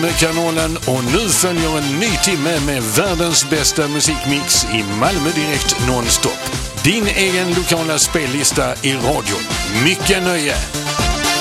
Malmökanalen och nu följer en ny timme med världens bästa musikmix i Malmö direkt nonstop. Din egen lokala spellista i radio. Mycket nöje!